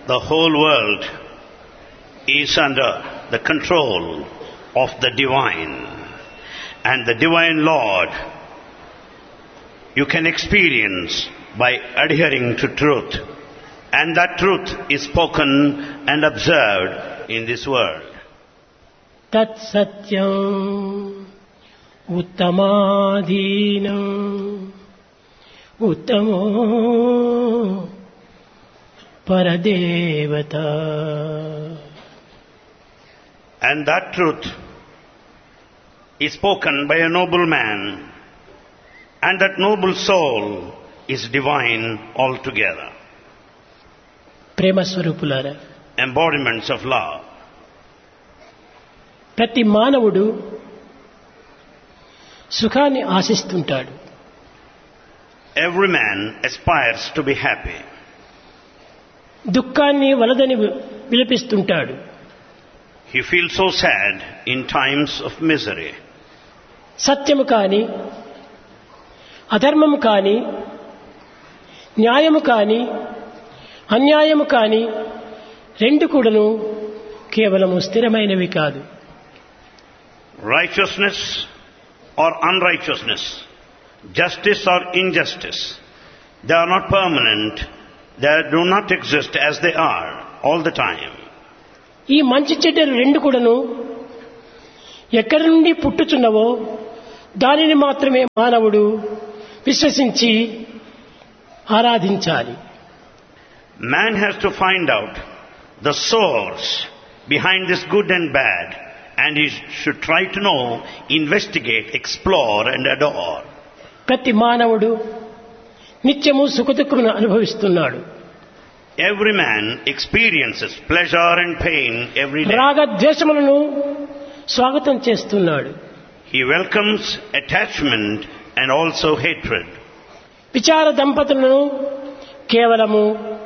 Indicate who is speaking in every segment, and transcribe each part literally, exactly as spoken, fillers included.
Speaker 1: The whole world is under the control of the divine, and the divine Lord you can experience by adhering to truth, and that truth is spoken and observed in this world.
Speaker 2: tat satyam uttamadhinam uttamo paradevata.
Speaker 1: And that truth is spoken by a noble man, and that noble soul is divine altogether.
Speaker 2: ప్రేమ స్వరూపులారా,
Speaker 1: Embodiments of love.
Speaker 2: ప్రతి మానవుడు సుఖాన్ని ఆశిస్తుంటాడు.
Speaker 1: Every man aspires to be happy.
Speaker 2: దుఃఖాన్ని వలదని విలపిస్తుంటాడు.
Speaker 1: He feels so sad in times of misery.
Speaker 2: సత్యము కాని, అధర్మము కాని, న్యాయము కాని, అన్యాయము కాని రెండు కూడాను కేవలము స్థిరమైనవి కాదు.
Speaker 1: Righteousness or unrighteousness, justice or injustice, they are not permanent. They do not exist as they are all the time.
Speaker 2: ఈ మంచి చెడ్డలు రెండు కూడాను ఎక్కడి నుండి పుట్టుచున్నవో దానిని మాత్రమే మానవుడు విశ్వసించి ఆరాధించాలి.
Speaker 1: Man has to find out the source behind this good and bad, and he should try to know, investigate, explore and adore.
Speaker 2: ప్రతి మానవుడు నిత్యము సుఖదుఖములను అనుభవిస్తున్నాడు.
Speaker 1: Every man experiences pleasure and pain every day.
Speaker 2: రాగ ద్వేషములను స్వాగతం చేస్తున్నాడు.
Speaker 1: He welcomes attachment and also hatred.
Speaker 2: విచార దంపతులను కేవలము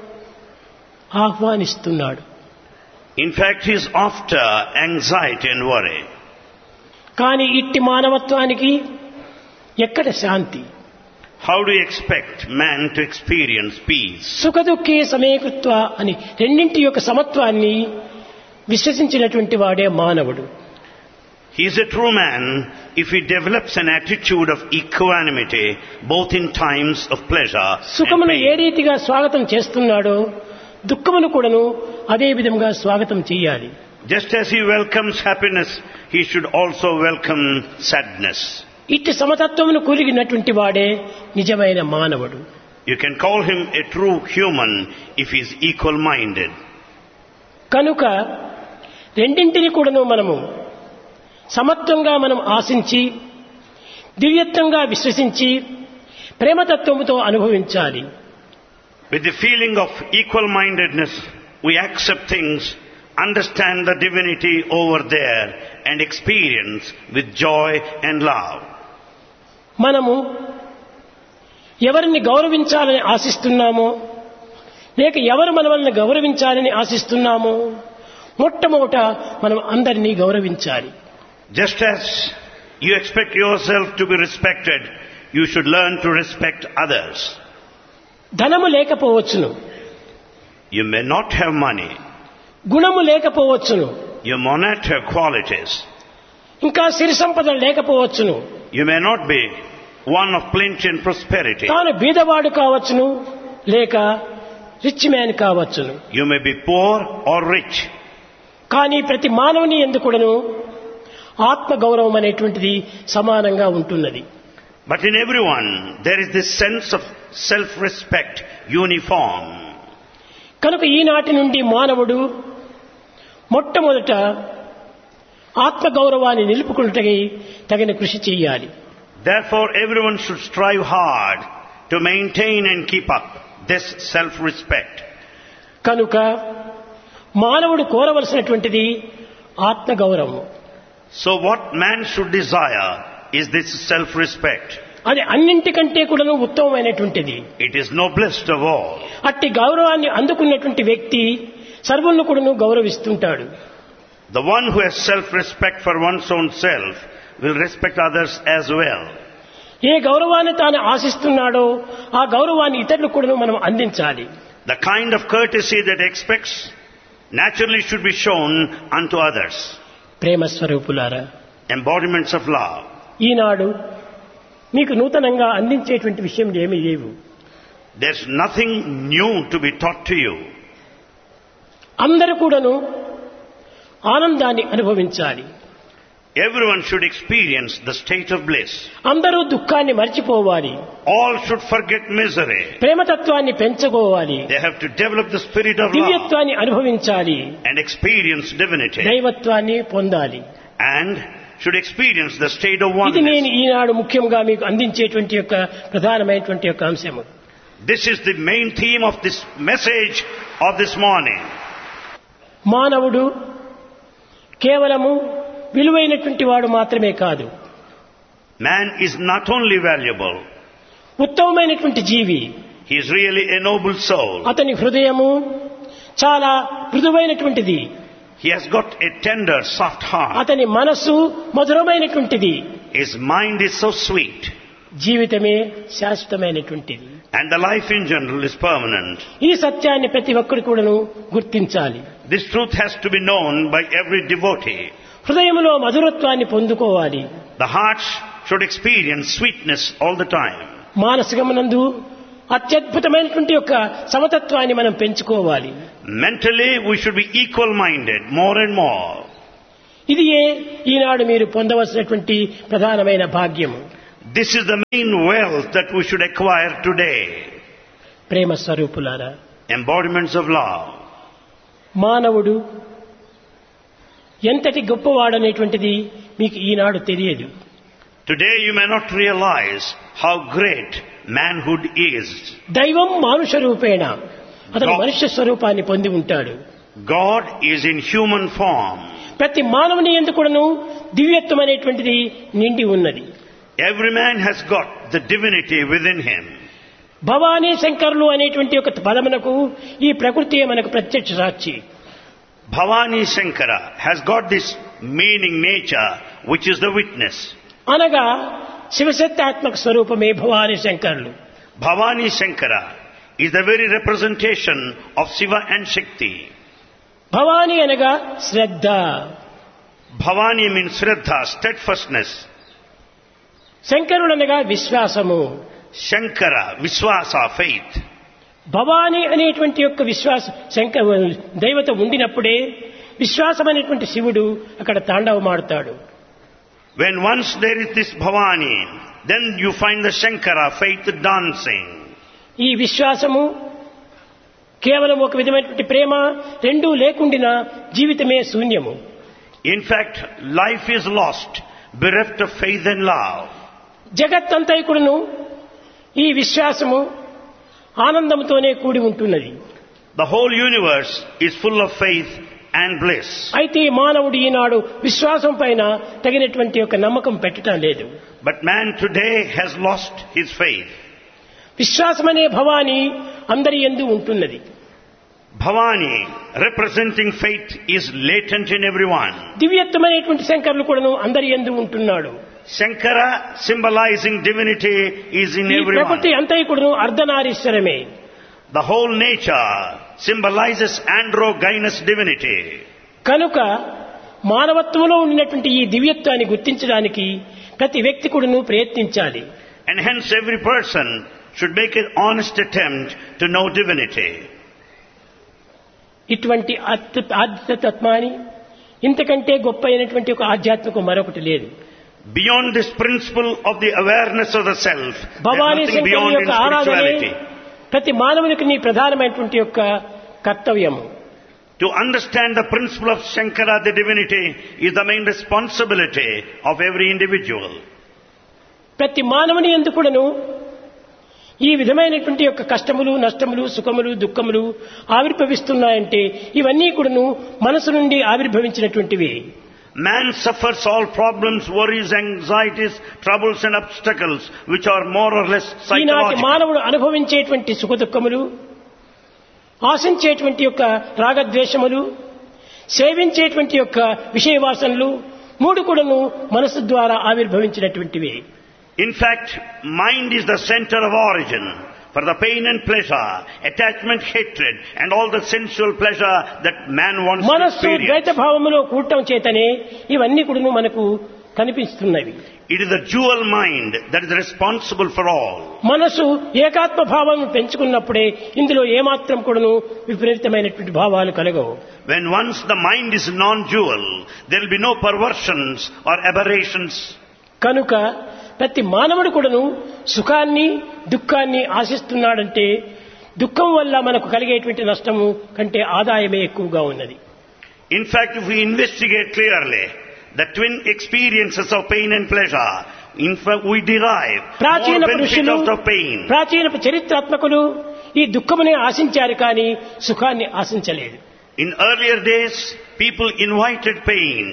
Speaker 2: ఆహ్వానిస్తున్నాడు.
Speaker 1: In fact, he is after anxiety and worry.
Speaker 2: కానీ ఇట్టి మానవత్వానికి ఎక్కడ శాంతి?
Speaker 1: How do you expect man to experience peace?
Speaker 2: సుఖ దుఃఖే సమేకృత్వ అని రెండింటి యొక్క సమత్వాన్ని విశ్వసించినటువంటి వాడే మానవుడు.
Speaker 1: He is a true man if he develops an attitude of equanimity both in times of pleasure and
Speaker 2: సుఖమును ఏ
Speaker 1: pain.
Speaker 2: రీతిగా స్వాగతం చేస్తున్నాడో దుఃఖమును కూడాను అదే విధంగా స్వాగతం చేయాలి.
Speaker 1: Just as he welcomes happiness, he should also welcome sadness.
Speaker 2: ఇట్టి సమతత్వమును కూలిగినటువంటి వాడే నిజమైన మానవుడు.
Speaker 1: You can call him a true human if he is equal-minded.
Speaker 2: కనుక రెండింటిని కూడాను మనము సమత్వంగా మనం ఆశించి దివ్యత్వంగా విశ్వసించి ప్రేమతత్వముతో అనుభవించాలి.
Speaker 1: With the feeling of equal-mindedness, we accept things, understand the divinity over there and experience with joy and love.
Speaker 2: మనము ఎవరిని గౌరవించాలని ఆశిస్తున్నామో లేక ఎవరు మనల్ని గౌరవించాలని ఆశిస్తున్నామో మొట్టమొదట మనం అందరినీ గౌరవించాలి.
Speaker 1: Just as you expect yourself to be respected, you should learn to respect others.
Speaker 2: ధనము లేకపోవచ్చును,
Speaker 1: You may not have money,
Speaker 2: గుణము లేకపోవచ్చును,
Speaker 1: you may not have qualities,
Speaker 2: ఇంకా సిరి సంపదలు లేకపోవచ్చును,
Speaker 1: you may not be one of plenty and prosperity,
Speaker 2: తాను బీదవాడు కావచ్చును లేక rich man కావచ్చును.
Speaker 1: you may be poor or rich.
Speaker 2: కానీ ప్రతి మానవుని యందు కూడాను ఆత్మ గౌరవం అనేటువంటిది సమానంగా ఉంటున్నది.
Speaker 1: But in everyone there is this sense of self-respect uniform.
Speaker 2: కనుక ఈనాటి నుండి మానవుడు మొట్టమొదట ఆత్మ గౌరవాన్ని నిలుపుకొనుటకై తగిన కృషి చేయాలి.
Speaker 1: Therefore everyone should strive hard to maintain and keep up this self-respect.
Speaker 2: కనుక మానవుడు కోరవలసినటువంటిది ఆత్మ గౌరవం.
Speaker 1: So what man should desire is this self-respect.
Speaker 2: అది అన్నింటికంటే కూడా ఉత్తమమైనటువంటిది.
Speaker 1: It is noblest of all.
Speaker 2: అట్టి గౌరవాన్ని అందుకున్నటువంటి వ్యక్తి సర్వులను కూడా గౌరవిస్తుంటాడు.
Speaker 1: The one who has self-respect for one's own self will respect others as well.
Speaker 2: ఏ గౌరవాన్ని తాను ఆశిస్తున్నాడో ఆ గౌరవాన్ని ఇతరులకు కూడా మనం అందించాలి.
Speaker 1: The kind of courtesy that expects naturally should be shown unto others.
Speaker 2: ప్రేమ స్వరూపులారా,
Speaker 1: Embodiments of love.
Speaker 2: ఈనాడు మీకు నూతనంగా అందించేటువంటి విషయం ఏమీ లేవు.
Speaker 1: There's nothing new to be taught to you.
Speaker 2: అందరూ కూడాను ఆనందాన్ని అనుభవించాలి.
Speaker 1: Everyone should experience the state of bliss.
Speaker 2: అందరూ దుఃఖాన్ని మర్చిపోవాలి.
Speaker 1: All should forget misery.
Speaker 2: ప్రేమతత్వాన్ని పెంచుకోవాలి.
Speaker 1: They have to develop the spirit of love
Speaker 2: దివ్యత్వాన్ని అనుభవించాలి.
Speaker 1: and experience divinity.
Speaker 2: దైవత్వాన్ని పొందాలి.
Speaker 1: And should experience the state of
Speaker 2: ఇది నేను
Speaker 1: oneness.
Speaker 2: ఈనాడు ముఖ్యంగా మీకు అందించేటువంటి యొక్క ప్రధానమైనటువంటి యొక్క అంశము.
Speaker 1: This is the main theme of this message of this morning.
Speaker 2: మానవుడు కేవలము విలువైనటువంటి వాడు మాత్రమే కాదు,
Speaker 1: Man is not only valuable,
Speaker 2: ఉత్తమమైనటువంటి జీవి.
Speaker 1: he is really a noble soul.
Speaker 2: అతని హృదయము చాలా మృదువైనటువంటిది.
Speaker 1: He has got a tender, soft heart.
Speaker 2: అతని మనస్సు మధురమైనటువంటిది.
Speaker 1: His mind is so sweet.
Speaker 2: జీవితమే శాశ్వతమైనటువంటిది.
Speaker 1: And the life in general is permanent.
Speaker 2: ఈ సత్యాన్ని ప్రతి ఒక్కరు కూడాను గుర్తించాలి.
Speaker 1: This truth has to be known by every devotee.
Speaker 2: హృదయంలో మధురత్వాన్ని పొందుకోవాలి.
Speaker 1: The heart should experience sweetness all the time.
Speaker 2: మానసికమునందు అత్యద్భుతమైనటువంటి యొక్క సమతత్వాన్ని మనం పెంచుకోవాలి.
Speaker 1: Mentally, we should be equal-minded more and more.
Speaker 2: ఇది ఈనాడు మీరు పొందవలసినటువంటి ప్రధానమైన భాగ్యము.
Speaker 1: This is the main wealth that we should acquire today.
Speaker 2: ప్రేమ స్వరూపులారా,
Speaker 1: Embodiments of love.
Speaker 2: మానవుడు ఎంతటి గొప్పవాడనేటువంటిది మీకు ఈనాడు తెలియదు.
Speaker 1: Today you may not realize how great manhood is.
Speaker 2: దైవం మానుష రూపేణ, అతను
Speaker 1: God-
Speaker 2: మనుష్య స్వరూపాన్ని పొంది ఉంటాడు.
Speaker 1: God is in human form.
Speaker 2: ప్రతి మానవుని యందు కూడాను దివ్యత్వం అనేటువంటిది నిండి ఉన్నది.
Speaker 1: Every man has got the divinity within him.
Speaker 2: Bhavani శంకరులు అనేటువంటి ఒక పదమునకు ఈ ప్రకృతియే మనకు ప్రత్యక్ష సాక్షి.
Speaker 1: Bhavani Shankara has got this meaning nature which is the witness.
Speaker 2: అనగా శివశక్తాత్మక స్వరూపమే భవానీ శంకరులు.
Speaker 1: Bhavani Shankara is the very representation of Shiva and Shakti.
Speaker 2: Bhavani అనగా శ్రద్ధ,
Speaker 1: Bhavani means Shraddha, steadfastness.
Speaker 2: శంకరుడు అనగా విశ్వాసము.
Speaker 1: Shankara, Viswasa, faith.
Speaker 2: భవానీ అనేటువంటి యొక్క విశ్వాస శంక దైవత ఉండినప్పుడే విశ్వాసం అనేటువంటి శివుడు అక్కడ తాండవమాడుతాడు.
Speaker 1: When once there is this Bhavani, then you find the Shankara, faith dancing.
Speaker 2: ఈ విశ్వాసము కేవలం ఒక విధమైనటువంటి ప్రేమ రెండూ లేకుండినా జీవితమే శూన్యము.
Speaker 1: In fact, life is lost, bereft of faith and love.
Speaker 2: జగత్తంతైకుడును ఈ విశ్వాసము ఆనందంతోనే కూడి ఉంటున్నది.
Speaker 1: The whole universe is full of faith and bliss.
Speaker 2: అయితే మానవుడు ఈనాడు విశ్వాసం పైన తగినటువంటి ఒక నమ్మకం పెట్టడం లేదు.
Speaker 1: But man today has lost his faith.
Speaker 2: విశ్వాసం అనే భవాని అందరి యందు ఉంటున్నది.
Speaker 1: Bhavani, representing faith, is latent in everyone.
Speaker 2: దివ్యత్వమైనటువంటి శంకరులు కూడాను అందరి యందు ఉంటున్నాడు.
Speaker 1: Shankara, symbolizing divinity, is in
Speaker 2: ఈ
Speaker 1: everyone.
Speaker 2: ప్రకృతి అంతైకుడును అర్ధనారీశ్వరమే.
Speaker 1: The whole nature symbolizes androgynous divinity.
Speaker 2: కనుక మానవత్వంలో ఉండినటువంటి ఈ దివ్యత్వాన్ని గుర్తించడానికి ప్రతి వ్యక్తి కూడాను ప్రయత్నించాలి.
Speaker 1: And hence every person should make an honest attempt to know divinity.
Speaker 2: ఇటువంటి ఆధ్యాత్మత్వాన్ని ఇంతకంటే గొప్ప అయినటువంటి ఒక ఆధ్యాత్మిక మరొకటి లేదు.
Speaker 1: Beyond this principle of the awareness of the self,
Speaker 2: Bhavani
Speaker 1: there's nothing
Speaker 2: శంకరుని
Speaker 1: beyond in
Speaker 2: యొక్క ఆరాధనే
Speaker 1: spirituality.
Speaker 2: ప్రతి మానవునికి నీ ప్రధానమైనటువంటి యొక్క కర్తవ్యము.
Speaker 1: To understand the principle of Shankara, the divinity, is the main responsibility of every individual.
Speaker 2: ప్రతి మానవుని యందు కూడాను ఈ విధమైనటువంటి యొక్క కష్టములు, నష్టములు, సుఖములు, దుఃఖములు ఆవిర్భవిస్తున్నాయంటే ఇవన్నీ కూడాను మనసు నుండి ఆవిర్భవించినటువంటివి.
Speaker 1: Man suffers all problems, worries, anxieties, troubles and obstacles which are more or less
Speaker 2: ఈనాటి
Speaker 1: psychological.
Speaker 2: మానవుడు అనుభవించేటువంటి సుఖ దుఃఖములు, ఆశించేటువంటి యొక్క రాగద్వేషములు, సేవించేటువంటి యొక్క విషయవాసనలు మూడు కూడాను మనసు ద్వారా ఆవిర్భవించినటువంటివి.
Speaker 1: In fact, mind is the center of origin. for the pain and pleasure, attachment, hatred, and all the sensual pleasure that man wants to
Speaker 2: మనస్సు
Speaker 1: experience.
Speaker 2: ద్వైత భావములో కూడటం చేతనే ఇవన్నీ కూడా మనకు కనిపిస్తున్నవి.
Speaker 1: It is the dual mind that is responsible for all.
Speaker 2: మనసు ఏకాత్మ భావం పెంచుకున్నప్పుడే ఇందులో ఏమాత్రం కూడాను విపరీతమైనటువంటి భావాలు కలగవు.
Speaker 1: When once the mind is non-dual, there will be no perversions or aberrations.
Speaker 2: కనుక ప్రతి మానవుడు కూడాను సుఖాన్ని దుఃఖాన్ని ఆశిస్తున్నాడంటే దుఃఖం వల్ల మనకు కలిగేటువంటి నష్టము కంటే ఆదాయమే ఎక్కువగా ఉన్నది.
Speaker 1: In fact, if we investigate clearly the twin experiences of pain and pleasure, in fact we derive
Speaker 2: ప్రాచీన
Speaker 1: more benefit
Speaker 2: పురుషులు
Speaker 1: out of pain.
Speaker 2: ప్రాచీన చరిత్రాత్మకులు ఈ దుఃఖమునే ఆశించారు కానీ సుఖాన్ని ఆశించలేదు.
Speaker 1: In earlier days, people invited pain.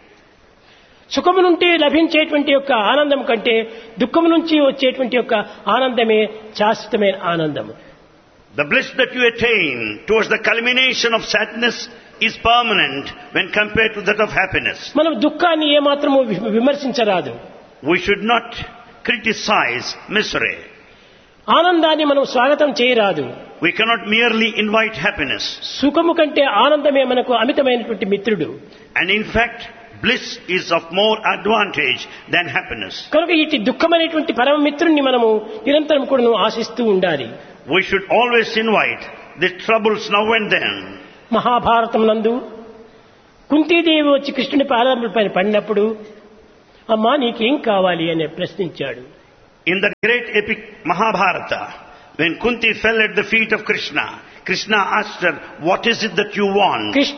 Speaker 2: సుఖము నుండి లభించేటువంటి యొక్క ఆనందం కంటే దుఃఖము నుంచి వచ్చేటువంటి యొక్క ఆనందమే శాశ్వతమైన ఆనందం.
Speaker 1: The bliss that you attain towards the culmination of sadness is permanent when compared to that of happiness.
Speaker 2: మనం దుఃఖాన్ని ఏమాత్రము వి- విమర్శించరాదు.
Speaker 1: We should not criticize misery.
Speaker 2: ఆనందాన్ని మనం స్వాగతం చేయరాదు.
Speaker 1: We cannot merely invite happiness.
Speaker 2: సుఖము కంటే ఆనందమే మనకు అమితమైనటువంటి మిత్రుడు.
Speaker 1: And in fact, bliss is of more advantage than happiness.
Speaker 2: కనుక ఇటు దుఃఖమైనటువంటి పరమ మిత్రుణ్ణి మనము నిరంతరం కూడా ఆశిస్తూ ఉండాలి.
Speaker 1: We should always invite the troubles now and then.
Speaker 2: Mahabharatam నందు కుంతీదేవి వచ్చి కృష్ణుని పాదములపైన పడినప్పుడు అమ్మా నీకేం కావాలి అని ప్రశ్నించాడు.
Speaker 1: In the great epic Mahabharata, when Kunti fell at the feet of Krishna, Krishna asked her, what is it that you want?
Speaker 2: Krishna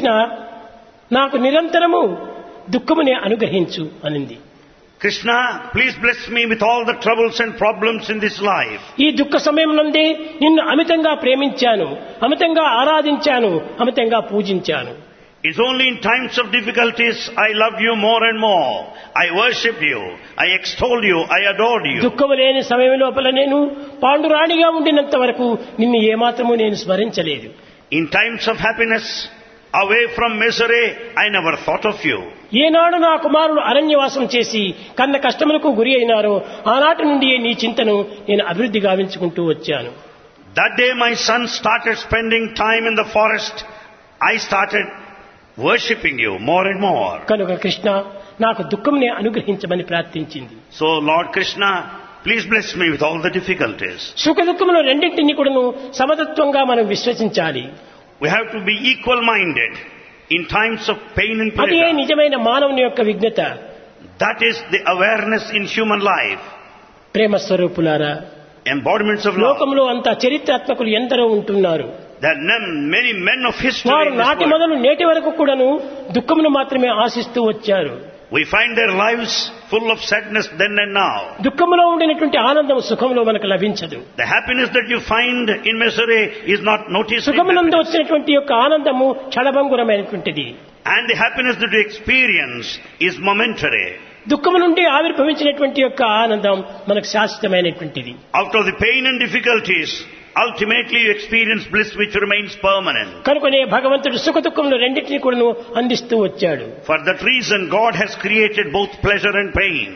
Speaker 2: నాకు నిరంతరము దుఃఖమునే అనుగ్రహించు అనింది.
Speaker 1: Krishna, please bless me with all the troubles and problems in this life.
Speaker 2: ఈ దుఃఖ సమయం నుండి నిన్ను అమితంగా ప్రేమించాను, అమితంగా ఆరాధించాను, అమితంగా పూజించాను.
Speaker 1: It's only in times of difficulties I loved you more and more. I worshipped you, I extolled you, I adored you.
Speaker 2: దుఃఖము లేని సమయం లోపల నేను పాండురాణిగా ఉండినంత వరకు నిన్ను ఏమాత్రము నేను స్మరించలేదు.
Speaker 1: In times of happiness, away from misery, I never thought of you.
Speaker 2: ఏనాడు నా కుమారుడు అరణ్యవాసం చేసి కన్న కష్టములకు గురి అయినారో ఆనాటి నుండి నీ చింతను నేను అభివృద్ధి గావించుకుంటూ వచ్చాను.
Speaker 1: That day my son started spending time in the forest, I started worshipping you more and more.
Speaker 2: కనుక కృష్ణ నాకు దుఃఖంనే అనుగ్రహించమని ప్రార్థించింది.
Speaker 1: So Lord Krishna, please bless me with all the difficulties.
Speaker 2: సుఖ దుఃఖములు రెండింటినీ కూడాను సమతత్వంగా మనం విశ్వసించాలి.
Speaker 1: We have to be equal-minded in times of pain and
Speaker 2: అదే
Speaker 1: pleasure.
Speaker 2: నిజమైన మానవుని యొక్క విజ్ఞత.
Speaker 1: That is the awareness in human life.
Speaker 2: ప్రేమ స్వరూపులారా,
Speaker 1: Embodiments of love.
Speaker 2: లోకంలో అంతా చరిత్రాత్మకులు ఎందరో ఉంటున్నారు.
Speaker 1: There are none- many men of history
Speaker 2: వారు
Speaker 1: in this
Speaker 2: నాటి
Speaker 1: world.
Speaker 2: మొదలు నేటి వరకు కూడాను దుఃఖమును మాత్రమే ఆశిస్తూ వచ్చారు.
Speaker 1: We find their lives full of sadness then and now.
Speaker 2: దుఃఖములో ఉండినటువంటి ఆనందం సుఖంలో మనకు లభించదు.
Speaker 1: The happiness that you find in misery is not noticed in
Speaker 2: సుఖమునందు
Speaker 1: happiness.
Speaker 2: వచ్చినటువంటి యొక్క ఆనందము క్షణభంగురమైనటువంటిది.
Speaker 1: And the happiness that you experience is momentary.
Speaker 2: దుఃఖము నుండి ఆవిర్భవించినటువంటి యొక్క ఆనందం మనకు శాశ్వతమైనటువంటిది.
Speaker 1: Out of the pain and difficulties, ultimately you experience bliss which remains permanent.
Speaker 2: కనుకనే భగవంతుడు సుఖ దుఃఖములు రెండింటినీ కూడాను అందిస్తూ వచ్చాడు.
Speaker 1: For that reason, God has created both pleasure and pain.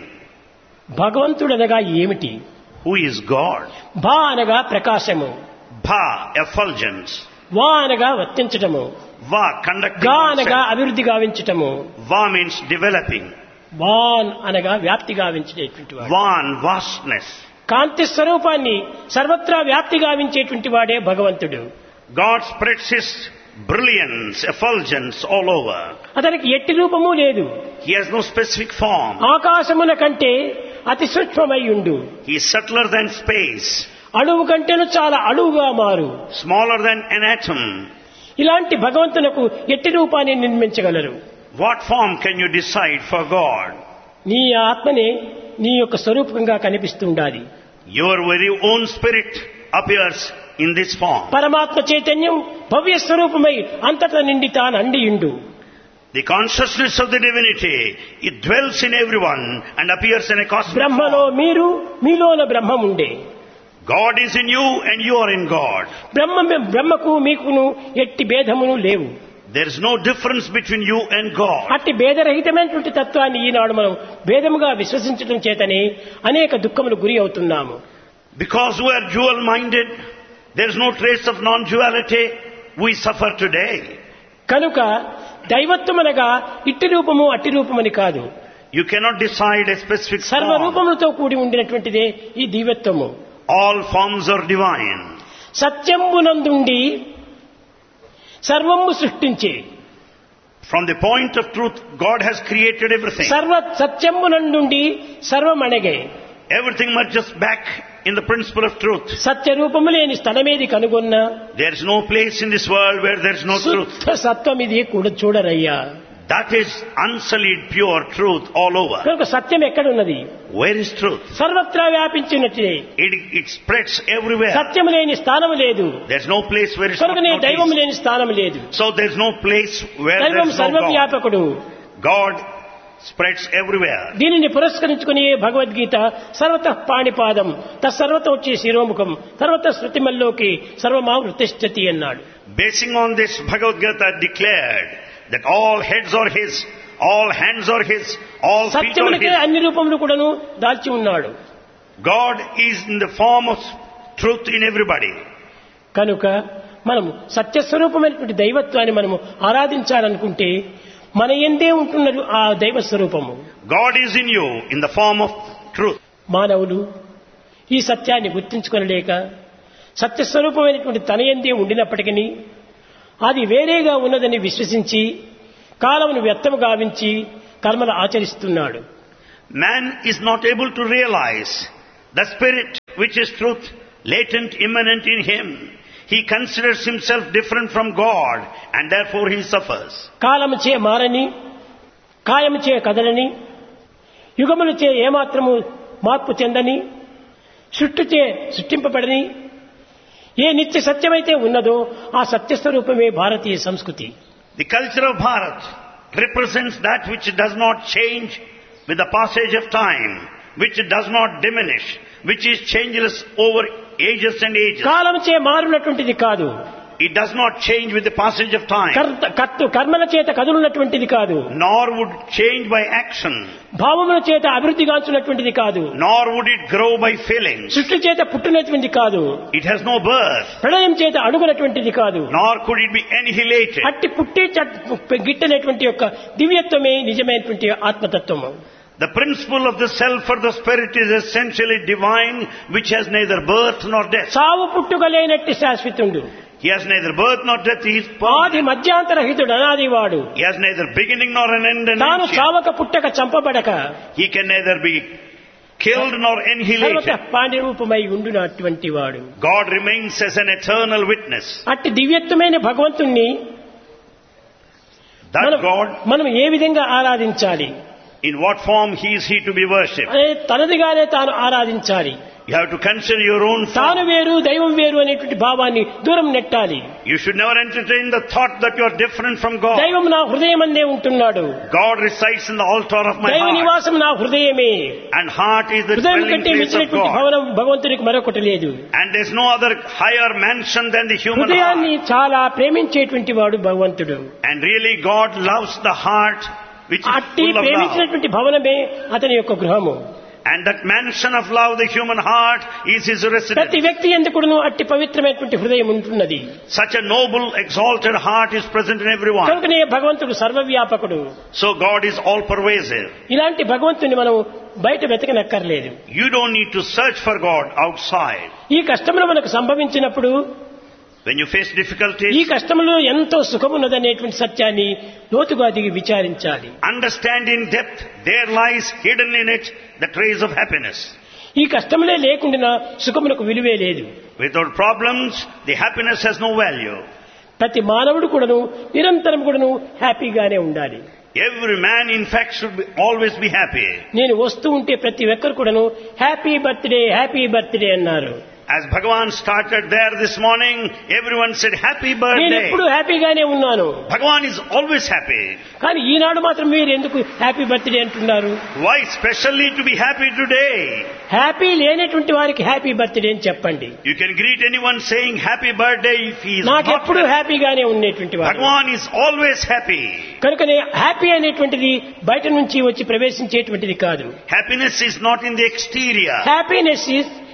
Speaker 2: భగవంతుడు అనగా ఏమిటి?
Speaker 1: Who is God?
Speaker 2: భా అనగా ప్రకాశము,
Speaker 1: Bha, effulgence.
Speaker 2: వా అనగా వర్తించటము,
Speaker 1: Va, conducting
Speaker 2: గా అనగా
Speaker 1: oneself.
Speaker 2: అభివృద్ధి గావించటము,
Speaker 1: Va means developing.
Speaker 2: వాన్ అనగా వ్యాప్తి గావించేటువంటి వాడు.
Speaker 1: Van, vastness.
Speaker 2: కాంతి స్వరూపాన్ని సర్వత్రా వ్యాప్తి గావించేటువంటి వాడే భగవంతుడు.
Speaker 1: God spreads His brilliance, effulgence all over.
Speaker 2: అతనికి ఎట్టి రూపము లేదు.
Speaker 1: He has no specific form.
Speaker 2: ఆకాశమున కంటే అతి సూక్ష్మమై ఉండు,
Speaker 1: He is subtler than space,
Speaker 2: అణువు కంటేను చాలా అణువుగా మారు.
Speaker 1: smaller than an atom.
Speaker 2: ఇలాంటి భగవంతునకు ఎట్టి రూపాన్ని నిర్మించగలరు?
Speaker 1: What form can you decide for God?
Speaker 2: నీ ఆత్మనే నీ యొక్క స్వరూపంగా కనిపిస్తుండాలి.
Speaker 1: Your very own spirit appears in this form.
Speaker 2: పరమాత్మ చైతన్యం భవ్య స్వరూపమై అంతటా నిండి తాను అండియుండు.
Speaker 1: The consciousness of the divinity, it dwells in everyone and appears in a cosmic
Speaker 2: బ్రహ్మలో
Speaker 1: form.
Speaker 2: మీరు, మీలోన బ్రహ్మం ఉండే.
Speaker 1: God is in you and you are in God.
Speaker 2: బ్రహ్మ బ్రహ్మకు మీకును ఎట్టి భేదమును లేవు.
Speaker 1: There is no difference between you and God.
Speaker 2: అట్టి భేదరహితమైనటువంటి తత్వాన్ని ఈనాడు మనం భేదముగా విశ్వసించడం చేతనే అనేక దుఃఖములు గురి అవుతున్నాము.
Speaker 1: Because we are dual-minded, there is no trace of non-duality, we suffer today.
Speaker 2: కనుక దైవత్వం అనగా ఇట్టి రూపము అట్టి రూపమని కాదు.
Speaker 1: You cannot decide a specific form.
Speaker 2: సర్వరూపములతో కూడి ఉండినటువంటిదే ఈ దివ్యత్వము.
Speaker 1: All forms are divine.
Speaker 2: సత్యంబునందుండి సర్వము సృష్టించే.
Speaker 1: From the point of truth, God has created everything.
Speaker 2: సర్వ సత్యంబునందుండి సర్వమణగే.
Speaker 1: Everything merges back in the principle of truth.
Speaker 2: సత్య రూపము లేని స్థలమేది కనుగొన్నా
Speaker 1: There is no place in this world where there is no truth.
Speaker 2: శుద్ధ సత్వం ఇది కూడా చూడరయ్యా.
Speaker 1: That is unsullied, pure truth all over.
Speaker 2: కనుక సత్యం ఎక్కడున్నది?
Speaker 1: Where is truth?
Speaker 2: సర్వత్రా వ్యాపించినట్టే.
Speaker 1: It, it spreads everywhere.
Speaker 2: సత్యం లేని స్థానం లేదు.
Speaker 1: There is no place where it is not
Speaker 2: కనుకనే దైవం
Speaker 1: noticed.
Speaker 2: లేని స్థానం లేదు.
Speaker 1: So there is no place where there
Speaker 2: దైవం
Speaker 1: is no God.
Speaker 2: సర్వవ్యాపకుడు.
Speaker 1: God spreads everywhere.
Speaker 2: దీనిని పురస్కరించుకుని భగవద్గీత సర్వతః పాణిపాదం తత్సర్వతోచ్చి శిరోముఖం సర్వత శృతిమల్లోకి సర్వమావృతిష్ఠతి అన్నాడు.
Speaker 1: Basing on this, Bhagavad Gita declared that all heads are His, all hands are His, all feet are
Speaker 2: సత్యమునికే
Speaker 1: His.
Speaker 2: అన్ని రూపములు కూడాను దాల్చి ఉన్నాడు.
Speaker 1: God is in the form of truth in everybody.
Speaker 2: కనుక మనము సత్యస్వరూపమైనటువంటి దైవత్వాన్ని మనము ఆరాధించాలనుకుంటే మన ఎందే ఉంటున్నది ఆ దైవ స్వరూపము.
Speaker 1: God is in you in the form of truth.
Speaker 2: మానవులు ఈ సత్యాన్ని గుర్తించుకొనలేక సత్యస్వరూపమైనటువంటి తన ఎందే ఉండినప్పటికీ అది వేరేగా ఉన్నదని విశ్వసించి కాలమును వ్యర్థము గావించి కర్మలు ఆచరిస్తున్నాడు.
Speaker 1: Man is not able to realize the spirit which is truth, latent, immanent in him. He considers himself different from God and therefore he suffers.
Speaker 2: కాలము చే మారని కాయము చే కదలని యుగములు చే ఏమాత్రము మార్పు చెందని సృష్టిచే సృష్టింపబడని ఏ నిత్య సత్యమైతే ఉన్నదో ఆ సత్యస్వరూపమే భారతీయ సంస్కృతి.
Speaker 1: The culture of Bharat represents that which does not change with the passage of time, which does not diminish, which is changeless over ages and ages.
Speaker 2: కాలము చే మారునటువంటిది కాదు.
Speaker 1: It does not change with the passage of time.
Speaker 2: కర్త కర్త కర్మల చేత కదులున్నటువంటిది కాదు.
Speaker 1: Nor would change by action.
Speaker 2: భావముల చేత అభివృద్ధి గాంచున్నటువంటిది కాదు.
Speaker 1: Nor would it grow by feelings.
Speaker 2: సృష్టి చేత పుట్టినటువంటిది కాదు.
Speaker 1: It has no birth.
Speaker 2: ప్రళయం చేత అణుగునటువంటిది కాదు.
Speaker 1: Nor could it be annihilated.
Speaker 2: అట్టి పుట్టి గిట్టనేటువంటి యొక్క దివ్యత్వమే నిజమైనటువంటి ఆత్మతత్వము.
Speaker 1: The principle of the self or the spirit is essentially divine, which has neither birth nor death.
Speaker 2: సావు పుట్టుక లేనట్టి శాశ్వతుడు.
Speaker 1: He has neither birth nor death. He is
Speaker 2: ఆది
Speaker 1: permanent.
Speaker 2: మధ్యాంతరహితుడు అనాదివాడు.
Speaker 1: He has neither beginning nor an end and
Speaker 2: తాను
Speaker 1: ancient.
Speaker 2: చావక పుట్టక చంపబడక
Speaker 1: He can neither be killed nor
Speaker 2: సర్వత
Speaker 1: annihilated.
Speaker 2: పాండిరూపమై ఉండునటువంటి వాడు.
Speaker 1: God remains as an eternal witness.
Speaker 2: అట్టి దివ్యత్వమైన భగవంతుణ్ణి
Speaker 1: That
Speaker 2: మనం
Speaker 1: God,
Speaker 2: మనం ఏ విధంగా ఆరాధించాలి?
Speaker 1: in what form He is He to be worshipped?
Speaker 2: అనే తనదిగానే తాను ఆరాధించాలి.
Speaker 1: You have to consider your own
Speaker 2: తాను
Speaker 1: form.
Speaker 2: వేరు దైవం వేరు అనేటువంటి భావాన్ని దూరం నెట్టాలి.
Speaker 1: You should never entertain the thought that you are different from God.
Speaker 2: దైవం నా హృదయమందే ఉంటున్నాడు.
Speaker 1: God resides in the altar of my
Speaker 2: దైవ
Speaker 1: heart.
Speaker 2: నివాసం నా హృదయమే.
Speaker 1: And heart is the
Speaker 2: హృదయం
Speaker 1: dwelling
Speaker 2: కంటే
Speaker 1: place of
Speaker 2: మించినటువంటి
Speaker 1: God.
Speaker 2: భవనం భగవంతునికి మరొకటి లేదు.
Speaker 1: And there is no other higher mansion than the human
Speaker 2: హృదయాన్ని
Speaker 1: heart.
Speaker 2: చాలా ప్రేమించేటువంటి వాడు భగవంతుడు.
Speaker 1: And really God loves the heart which is
Speaker 2: అట్టి
Speaker 1: full of love.
Speaker 2: ప్రేమించినటువంటి భవనమే అతని యొక్క గృహము.
Speaker 1: And that mansion of love, the human heart, is his
Speaker 2: ప్రతి
Speaker 1: residence.
Speaker 2: వ్యక్తి ఎందుకును అట్టి పవిత్రమైనటువంటి హృదయం ఉంటున్నది.
Speaker 1: Such a noble, exalted heart is present in everyone.
Speaker 2: కనుకనే భగవంతుడు సర్వవ్యాపకుడు.
Speaker 1: So God is all pervasive.
Speaker 2: ఇలాంటి భగవంతుని మనం బయట వెతకనక్కర్లేదు.
Speaker 1: You don't need to search for God outside.
Speaker 2: ఈ కష్టములు మనకు సంభవించినప్పుడు
Speaker 1: When you face
Speaker 2: ఈ
Speaker 1: difficulties,
Speaker 2: కష్టములో ఎంతో సుఖమున్నదనేటువంటి సత్యాన్ని లోతుగా దిగి విచారించాలి.
Speaker 1: understand in depth, there lies hidden in it the trace of happiness.
Speaker 2: ఈ కష్టములే లేకుండా సుఖమునకు విలువే లేదు.
Speaker 1: Without problems, the happiness has no value.
Speaker 2: ప్రతి మానవుడు కూడాను నిరంతరం కూడాను హ్యాపీగానే ఉండాలి.
Speaker 1: Every man, in fact, should be, always be happy.
Speaker 2: నేను వస్తూ ఉంటే ప్రతి ఒక్కరు కూడాను హ్యాపీ బర్త్డే హ్యాపీ బర్త్డే అన్నారు.
Speaker 1: As Bhagavan started there this morning, everyone said, Happy
Speaker 2: నేను
Speaker 1: birthday.
Speaker 2: ఎప్పుడు హ్యాపీగానే ఉన్నాను.
Speaker 1: Bhagavan is always happy.
Speaker 2: కానీ ఈనాడు మాత్రం మీరు ఎందుకు హ్యాపీ బర్త్డే అంటున్నారు?
Speaker 1: Why specially to be happy today?
Speaker 2: Happy లేనటువంటి వారికి హ్యాపీ బర్త్డే అని చెప్పండి.
Speaker 1: You can greet anyone saying happy birthday if he is
Speaker 2: నాకు
Speaker 1: not
Speaker 2: ఎప్పుడు
Speaker 1: happy.
Speaker 2: హ్యాపీగానే ఉండేటువంటి వాడు.
Speaker 1: Bhagavan is always happy.
Speaker 2: కనుకనే హ్యాపీ అనేటువంటిది బయట నుంచి వచ్చి ప్రవేశించేటువంటిది కాదు.
Speaker 1: Happiness is not in the exterior.
Speaker 2: Happiness is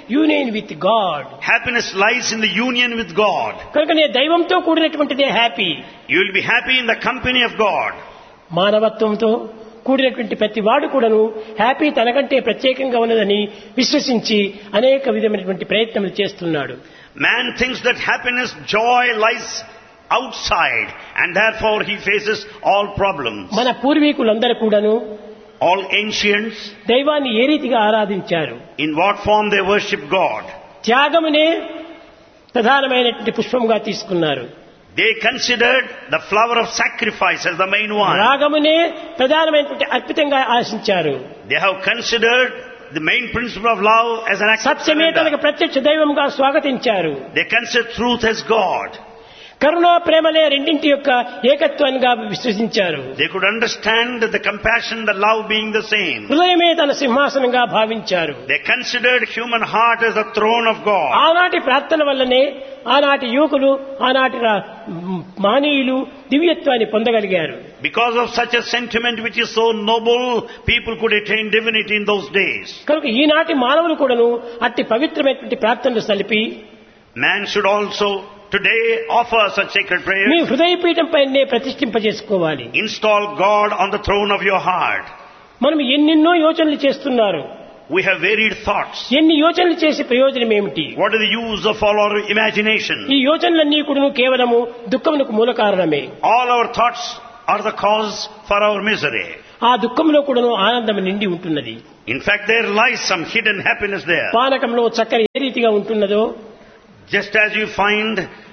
Speaker 2: union with God.
Speaker 1: Happiness lies in the union with God.
Speaker 2: కనుకనే దైవంతో కూడినటువంటిదే happy.
Speaker 1: You will be happy in the company of God.
Speaker 2: మానవత్వంతో కూడినటువంటి ప్రతి వాడు కూడాను హ్యాపీ తనకంటే ప్రత్యేకంగా ఉన్నదని విశ్వసించి అనేక విధమైనటువంటి ప్రయత్నాలు చేస్తున్నాడు.
Speaker 1: Man thinks that happiness, joy lies outside, and therefore he faces all problems.
Speaker 2: మన పూర్వీకులందరూ కూడాను
Speaker 1: All ancients,
Speaker 2: దైవాన్ని ఏ రీతిగా ఆరాధించారు?
Speaker 1: in what form they worship God?
Speaker 2: త్యాగమునే ప్రధానమైనటువంటి పుష్పంగా తీసుకున్నారు.
Speaker 1: They considered the flower of sacrifice as the main one.
Speaker 2: రాగమునే ప్రధానమైనటువంటి అర్పితంగా ఆశించారు.
Speaker 1: They have considered the main principle of love as an act of
Speaker 2: సత్యమే తనకు
Speaker 1: surrender.
Speaker 2: ప్రత్యక్ష దైవంగా స్వాగతించారు.
Speaker 1: They consider truth as God.
Speaker 2: కరుణ ప్రేమలే రెండింటి యొక్క ఏకత్వంగా విశ్వసించారు.
Speaker 1: They could understand the compassion, the love being the same.
Speaker 2: హృదయమే తన సింహాసనంగా భావించారు.
Speaker 1: They considered human heart as the throne of God.
Speaker 2: ఆనాటి ప్రార్థన వల్లనే ఆనాటి యువకులు ఆనాటి రా- మహనీయులు దివ్యత్వాన్ని పొందగలిగారు.
Speaker 1: Because of such a sentiment which is so noble, people could attain divinity in those days.
Speaker 2: కనుక ఈనాటి మానవులు కూడాను అట్టి పవిత్రమైనటువంటి ప్రార్థనలు సలిపి
Speaker 1: Man should also today offer such sacred
Speaker 2: me
Speaker 1: prayers.
Speaker 2: హృదయపీఠం పైనే ప్రతిష్ఠింపజేసుకోవాలి.
Speaker 1: Install God on the throne of your heart.
Speaker 2: మనం ఎన్నెన్నో యోచనలు చేస్తున్నారు.
Speaker 1: We have varied thoughts.
Speaker 2: ఎన్ని యోచనలు చేసే ప్రయోజనం ఏమిటి?
Speaker 1: What is the use of all our imagination?
Speaker 2: ఈ యోచనలన్నీ కూడా కేవలము దుఃఖమునకు మూల కారణమే.
Speaker 1: All our thoughts are the cause for our misery.
Speaker 2: ఆ దుఃఖంలో కూడాను ఆనందం నిండి ఉంటున్నది.
Speaker 1: In fact, there lies some hidden happiness there.
Speaker 2: పానకంలో చక్కెర ఏ రీతిగా ఉంటున్నదో
Speaker 1: Just as you find,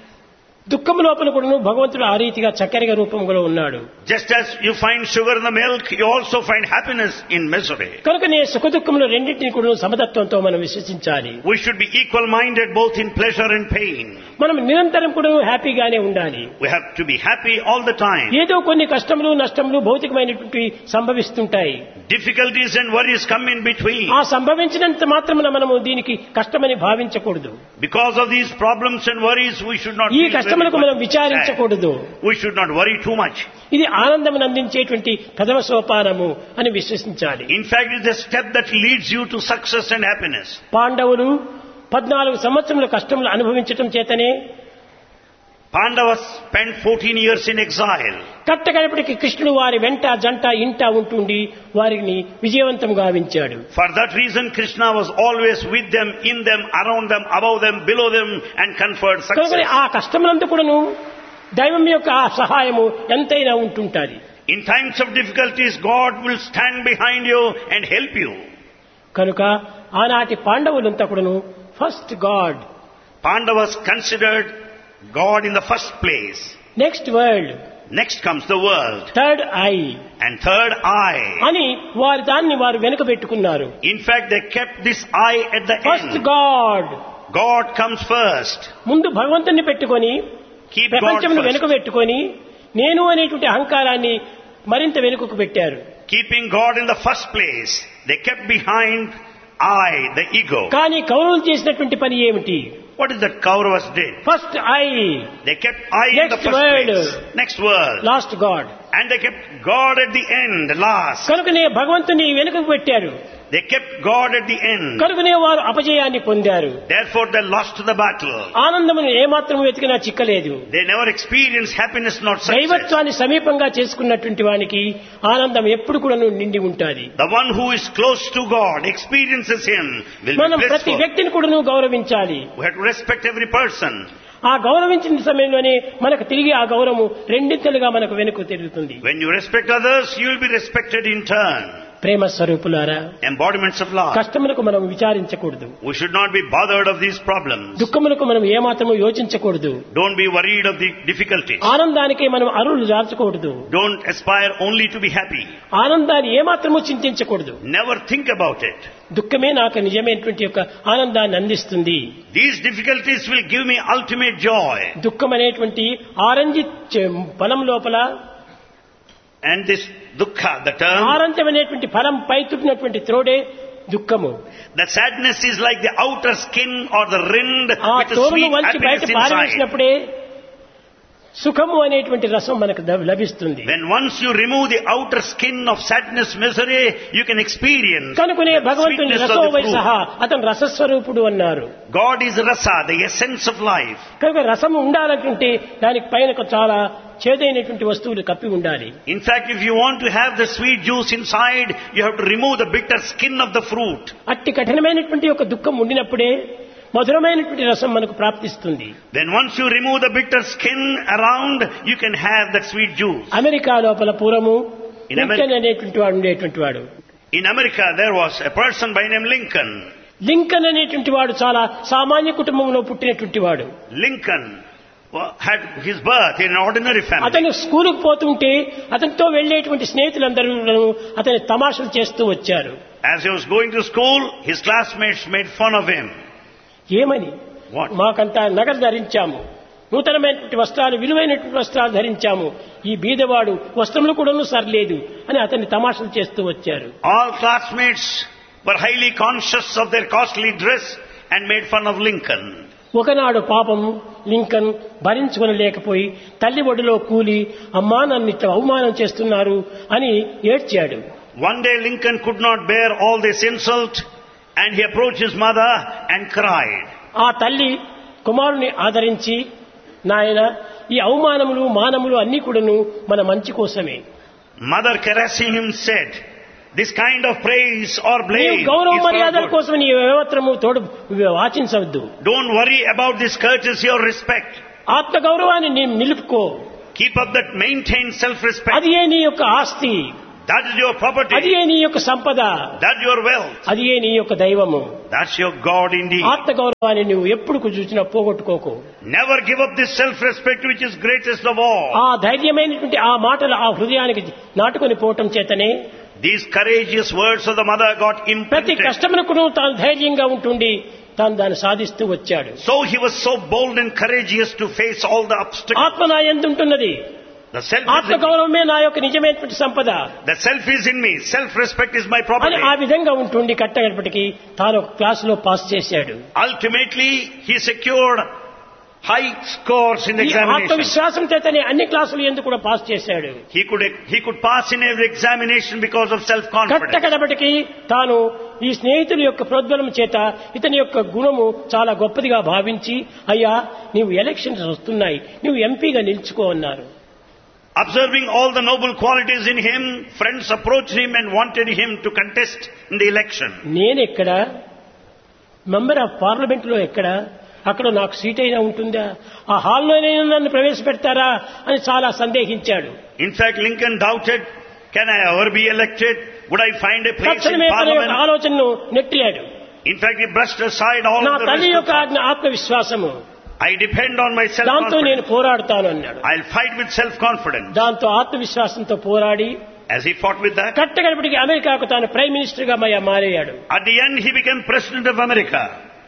Speaker 2: దుఃఖం లోపల కూడాను భగవంతుడు ఆ రీతిగా చక్కెరగా రూపంలో ఉన్నాడు.
Speaker 1: just as you find sugar in the milk, you also find happiness in misery.
Speaker 2: కనుకనే సుఖ దుఃఖములు రెండింటిని కూడా సమతత్వంతో మనం విశ్వసించాలి.
Speaker 1: We should be equal-minded both in pleasure and pain.
Speaker 2: మనం నిరంతరం కూడా హ్యాపీగానే ఉండాలి.
Speaker 1: We have to be happy all the time.
Speaker 2: ఏదో కొన్ని కష్టములు నష్టములు భౌతికమైనటువంటి సంభవిస్తుంటాయి.
Speaker 1: Difficulties and worries come in between.
Speaker 2: ఆ సంభవించినంత మాత్రమున మనము దీనికి కష్టమని భావించకూడదు.
Speaker 1: Because of these problems and worries, we should not
Speaker 2: ఈ
Speaker 1: feel
Speaker 2: కష్టములకు
Speaker 1: very
Speaker 2: మనం
Speaker 1: much sad.
Speaker 2: విచారించకూడదు.
Speaker 1: We should not worry too much.
Speaker 2: ఇది ఆనందం అందించేటువంటి ప్రథమ సోపానము అని విశ్వసించాలి.
Speaker 1: In fact, it is a step that leads you to success and happiness.
Speaker 2: పాండవులు పద్నాలుగు సంవత్సరముల కష్టములు అనుభవించటం చేతనే
Speaker 1: Pandavas spent fourteen years in exile.
Speaker 2: కట్టగడపటికి కృష్ణుడు వారి వెంట జంట ఇంట ఉంటుండి వారిని విజయవంతం గావించాడు.
Speaker 1: For that reason, Krishna was always with them, in them, around them, above them, below them, and conferred
Speaker 2: కనుక
Speaker 1: success.
Speaker 2: ఆ కష్టములందు కూడాను దైవం యొక్క ఆ సహాయము ఎంతైనా ఉంటుంటాది.
Speaker 1: In times of difficulties, God will stand behind you and help you.
Speaker 2: కనుక ఆనాటి పాండవులంతా కూడాను first God,
Speaker 1: Pandavas considered God in the first place.
Speaker 2: Next world,
Speaker 1: Next comes the world.
Speaker 2: Third I
Speaker 1: And third, I.
Speaker 2: అని వారి దాన్ని వారు వెనుక పెట్టుకున్నారు.
Speaker 1: In fact, they kept this I at the
Speaker 2: first
Speaker 1: end.
Speaker 2: God,
Speaker 1: God comes first.
Speaker 2: ముందు భగవంతుని పెట్టుకొని
Speaker 1: Keep God
Speaker 2: ప్రపంచమును
Speaker 1: first.
Speaker 2: వెనుక పెట్టుకొని నేను అనేటువంటి అహంకారాన్ని మరింత వెనుకకు పెట్టారు.
Speaker 1: Keeping God in the first place, they kept behind I, the ego.
Speaker 2: కానీ కౌరవులు చేసినటువంటి పని ఏమిటి?
Speaker 1: What is that Kauravas did?
Speaker 2: First I,
Speaker 1: They kept I in the
Speaker 2: Next
Speaker 1: first
Speaker 2: word.
Speaker 1: place. Next word.
Speaker 2: Last God.
Speaker 1: And they kept God at the end, last.
Speaker 2: కనుకనే భగవంతుని వెనుకకు పెట్టారు.
Speaker 1: They kept God at the end.
Speaker 2: కనుకనే వారు అపజయాన్ని పొందారు.
Speaker 1: Therefore, they lost the battle.
Speaker 2: ఆనందమును ఏమాత్రం వెతికినా చిక్కలేదు.
Speaker 1: They never experienced happiness, not success.
Speaker 2: దైవత్వాన్ని సమీపంగా చేసుకున్నటువంటి వానికి ఆనందం ఎప్పుడు కూడా నిండి ఉంటాది.
Speaker 1: The one who is close to God, experiences Him, will
Speaker 2: మనం
Speaker 1: be
Speaker 2: ప్రతి
Speaker 1: blissful.
Speaker 2: వ్యక్తిని కూడా గౌరవించాలి.
Speaker 1: We have to respect every person.
Speaker 2: ఆ గౌరవించిన సమయంలోనే మనకు తిరిగి ఆ గౌరవము రెండింతలుగా మనకు వెనుక తిరుగుతుంది.
Speaker 1: When you respect others, you will be respected in turn.
Speaker 2: ప్రేమ స్వరూపులారా,
Speaker 1: Embodiments of love.
Speaker 2: కష్టములకు మనం విచారించకూడదు.
Speaker 1: We should not be bothered of these problems.
Speaker 2: దుఃఖములకు మనం ఏమాత్రము యోచించకూడదు.
Speaker 1: Don't be worried of the difficulties.
Speaker 2: ఆనందానికే మనం అరువులు దాల్చకూడదు.
Speaker 1: Don't aspire only to be happy.
Speaker 2: ఆనందాన్ని ఏమాత్రము చింతించకూడదు.
Speaker 1: Never think about it.
Speaker 2: దుఃఖమే నాకు నిజమైనటువంటి యొక్క ఆనందాన్ని అందిస్తుంది.
Speaker 1: These difficulties will give me ultimate joy.
Speaker 2: దుఃఖం అనేటువంటి ఆరెంజ్ చె- ఫలం లోపల
Speaker 1: And this dukkha, the term,
Speaker 2: ఆరంజం అనేటువంటి ఫలం పై తుట్టినటువంటి త్రోడే దుఃఖము.
Speaker 1: the sadness is like the outer skin or the rind
Speaker 2: ఆ
Speaker 1: with a
Speaker 2: తోరును
Speaker 1: sweet
Speaker 2: వంచి బయట
Speaker 1: happiness inside.
Speaker 2: పారవేసినప్పుడే సుఖము అనేటువంటి రసం మనకు లభిస్తుంది.
Speaker 1: When once you remove the outer skin of sadness, misery, you can experience
Speaker 2: కనుకనే
Speaker 1: the
Speaker 2: భగవంతుని
Speaker 1: sweetness of the
Speaker 2: రసోవైసహ
Speaker 1: fruit.
Speaker 2: అతను రసస్వరూపుడు అన్నారు.
Speaker 1: God is rasa, the essence of life.
Speaker 2: కనుక రసము ఉండాలంటే దానికి పైన చాలా చేదైనటువంటి వస్తువులు కప్పి ఉండాలి.
Speaker 1: In fact, if you want to have the sweet juice inside, you have to remove the bitter skin of the fruit.
Speaker 2: అట్టి కఠినమైనటువంటి ఒక దుఃఖం ఉండినప్పుడే మధురమైనటువంటి రసం మనకు ప్రాప్తిస్తుంది.
Speaker 1: Then once you remove the bitter skin around, you can have that sweet juice.
Speaker 2: America లోపల పూర్వము
Speaker 1: In Ameri-
Speaker 2: లింకన్ అనేటువంటి వాడు ఉండేటువంటి వాడు.
Speaker 1: In America, there was a person by name Lincoln.
Speaker 2: Lincoln అనేటువంటి వాడు చాలా సామాన్య కుటుంబంలో పుట్టినటువంటి వాడు.
Speaker 1: Lincoln wa- had his birth in an ordinary family.
Speaker 2: అతను స్కూలుకు పోతుంటే అతనితో వెళ్లేటువంటి స్నేహితులందరూ అతని తమాషలు చేస్తూ వచ్చారు.
Speaker 1: As he was going to school, his classmates made fun of him.
Speaker 2: ఏమని?
Speaker 1: What?
Speaker 2: మాకంతా నగలు ధరించాము, నూతనమైనటువంటి వస్త్రాలు, విలువైనటువంటి వస్త్రాలు ధరించాము, ఈ బీదవాడు వస్త్రములు కూడాను సరిలేదు అని అతన్ని తమాషలు చేస్తూ వచ్చారు.
Speaker 1: All classmates were highly conscious of their costly dress and made fun of Lincoln.
Speaker 2: ఒకనాడు పాపం లింకన్ భరించుకొనలేకపోయి తల్లి ఒడిలో కూలి, అమ్మా నన్ను ఇట్లా అవమానం చేస్తున్నారు అని ఏడ్చాడు.
Speaker 1: One day Lincoln could not bear all this insult and he approached his mother and cried.
Speaker 2: ఆ తల్లి కుమారుని ఆదరించి, నాయన ఈ అవమానములు మానములు అన్ని కూడాను మన మంచి కోసమే.
Speaker 1: Mother caressing him said, this kind of praise or blame
Speaker 2: నీవు
Speaker 1: is
Speaker 2: గౌరవ
Speaker 1: for
Speaker 2: మర్యాదల
Speaker 1: good.
Speaker 2: కోసం నీ వ్యవత్రము తోడు వాచించవద్దు.
Speaker 1: Don't worry about this courtesy or respect.
Speaker 2: ఆత్మ గౌరవాన్ని నీ నిలుపుకో.
Speaker 1: Keep up that maintained self-respect.
Speaker 2: అది ఏ నీ యొక్క ఆస్తి,
Speaker 1: That is your
Speaker 2: అది
Speaker 1: property.
Speaker 2: ఏ నీ యొక్క సంపద,
Speaker 1: That's your wealth.
Speaker 2: అది ఏ నీ యొక్క దైవము.
Speaker 1: That's your God indeed.
Speaker 2: ఆత్మ గౌరవాన్ని నువ్వు ఎప్పుడు చూసినా పోగొట్టుకోకు.
Speaker 1: Never give up this self-respect which is greatest of all.
Speaker 2: ఆ ధైర్యమైనటువంటి ఆ మాటలు ఆ హృదయానికి నాటుకొని పోవటం చేతనే
Speaker 1: These courageous words of the mother got
Speaker 2: ప్రతి
Speaker 1: imprinted.
Speaker 2: కష్టమునకు తాను ధైర్యంగా ఉంటుండి తాను దాన్ని సాధిస్తూ వచ్చాడు.
Speaker 1: So he was so bold and courageous to face all the obstacles.
Speaker 2: ఆత్మ నా ఎందుంటున్నది,
Speaker 1: The self is
Speaker 2: ఆత్మ
Speaker 1: in me.
Speaker 2: గౌరవమే నా యొక్క నిజమైనటువంటి సంపద
Speaker 1: The self is in me. Self-respect is my
Speaker 2: అని
Speaker 1: property.
Speaker 2: ఆ విధంగా ఉంటుండి కట్టగడపటికి తాను ఒక క్లాసులో పాస్ చేశాడు.
Speaker 1: Ultimately, he secured high scores in the
Speaker 2: ఈ
Speaker 1: examination.
Speaker 2: ఆత్మవిశ్వాసం చేతనే అన్ని క్లాసులు ఎందుకు కూడా పాస్ చేశాడు.
Speaker 1: He could he could pass in every examination because of self-confidence.
Speaker 2: కట్టకడపటికి తాను ఈ స్నేహితుల యొక్క ప్రోద్బలం చేత ఇతని యొక్క గుణము చాలా గొప్పదిగా భావించి, అయ్యా నీవు ఎలక్షన్స్ వస్తున్నాయి, నువ్వు ఎంపీగా నిలుచుకో అన్నారు.
Speaker 1: Observing all the noble qualities in him, friends approached him and wanted him to contest in the election.
Speaker 2: నేనెక్కడ మెంబర్ ఆఫ్ పార్లమెంట్ లో ఎక్కడ, అక్కడ నాకు సీట్ అయినా ఉంటుందా, ఆ హాల్లోనైనా నన్ను ప్రవేశపెడతారా అని చాలా సందేహించాడు.
Speaker 1: In fact, Lincoln doubted, can I ever be elected? Would I find a place in
Speaker 2: తక్షణమే తన యొక్క
Speaker 1: parliament?
Speaker 2: ఆలోచనను నెట్టిలాడు.
Speaker 1: In fact, he brushed aside all
Speaker 2: నా
Speaker 1: of the
Speaker 2: తల్లి
Speaker 1: rest
Speaker 2: యొక్క
Speaker 1: of
Speaker 2: ఆజ్ఞ ఆత్మవిశ్వాసము,
Speaker 1: I depend on my
Speaker 2: దాంతో నేను
Speaker 1: self-confidence.
Speaker 2: పోరాడుతాను అన్నాడు.
Speaker 1: I'll fight with self-confidence.
Speaker 2: దాంతో ఆత్మవిశ్వాసంతో పోరాడి
Speaker 1: As he fought with that,
Speaker 2: కట్టగడపటికి అమెరికాకు తాను ప్రైమ్ మినిస్టర్ గా మయ- మారయ్యాడు.
Speaker 1: at the end he became president of America.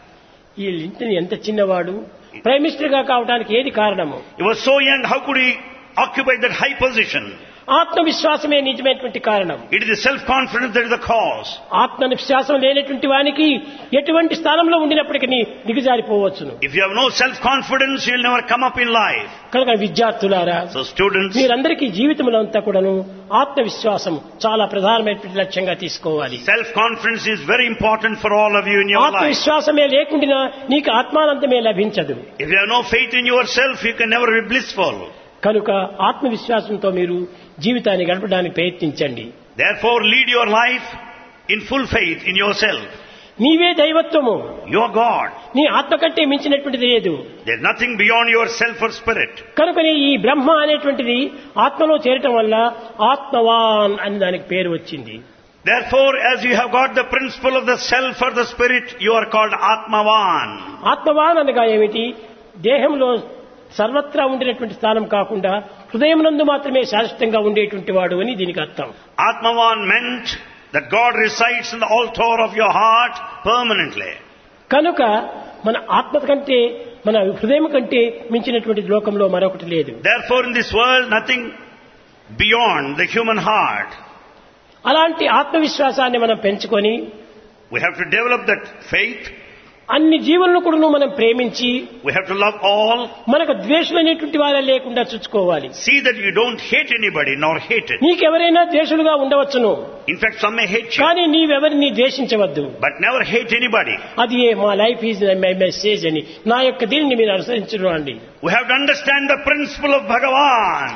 Speaker 2: ఈ లింకన్ ఎంత చిన్నవాడు, ప్రైమ్ మినిస్టర్ గా కావడానికి ఏది కారణము?
Speaker 1: He was so young, how could he occupy that high position?
Speaker 2: ఆత్మవిశ్వాసమే నిజమైనటువంటి కారణం.
Speaker 1: It is the self-confidence that is the cause.
Speaker 2: ఆత్మవిశ్వాసం లేనటువంటి వానికి ఎటువంటి స్థానంలో ఉండినప్పటికీ దిగజారిపోవచ్చును.
Speaker 1: If you have no self-confidence, you will never come up in life.
Speaker 2: కనుక విద్యార్థులారా,
Speaker 1: So students,
Speaker 2: మీరందరికీ జీవితంలో అంతా కూడాను ఆత్మవిశ్వాసం చాలా ప్రధానమైనటువంటి లక్ష్యంగా తీసుకోవాలి.
Speaker 1: self-confidence is very important for all of you in your life.
Speaker 2: ఆత్మవిశ్వాసమే లేకుండా నీకు ఆత్మానందమే లభించదు.
Speaker 1: If you have no faith in yourself, you can never be blissful.
Speaker 2: కనుక ఆత్మవిశ్వాసంతో మీరు జీవితాన్ని గడపడానికి ప్రయత్నించండి.
Speaker 1: Therefore, lead your life in full faith in yourself.
Speaker 2: నీవే దైవత్వము,
Speaker 1: You are God.
Speaker 2: నీ ఆత్మ కంటే మించినటువంటిది లేదు.
Speaker 1: There is nothing beyond yourself or spirit.
Speaker 2: కనుకని ఈ బ్రహ్మ అనేటువంటిది ఆత్మలో చేరటం వల్ల ఆత్మవాన్ అని దానికి పేరు వచ్చింది.
Speaker 1: Therefore, as you have got the principle of the self or the spirit, you are called Atmavan.
Speaker 2: ఆత్మవాన్ అనగా ఏమిటి? దేహంలో సర్వత్రా ఉండినటువంటి స్థానం కాకుండా హృదయమునందు మాత్రమే శాశ్వతంగా ఉండేటువంటి వాడు అని దీనికి అర్థం.
Speaker 1: Atmavan meant that God resides in the altar of your heart permanently.
Speaker 2: కనుక మన ఆత్మ కంటే మన హృదయం కంటే మించినటువంటి లోకంలో మరొకటి లేదు.
Speaker 1: Therefore, in this world, nothing beyond the human heart.
Speaker 2: అలాంటి ఆత్మవిశ్వాసాన్ని మనం పెంచుకొని
Speaker 1: We have to develop that faith.
Speaker 2: అన్ని జీవులను కూడా మనం ప్రేమించి
Speaker 1: We have to love all.
Speaker 2: మనకు ద్వేషులనేటువంటి వారే లేకుండా చూసుకోవాలి.
Speaker 1: See that you don't hate anybody nor hate it.
Speaker 2: నీకెవరైనా ద్వేషులుగా ఉండవచ్చును,
Speaker 1: In fact, some may hate you,
Speaker 2: కానీ నీవెవరిని ద్వేషించవద్దు.
Speaker 1: but never hate anybody.
Speaker 2: అది ఏ మా లైఫ్ ఈజ్ మై మెసేజ్ అని నా యొక్క దీనిని మీరు అనుసరించడం అండి.
Speaker 1: We have to understand the principle of Bhagavan.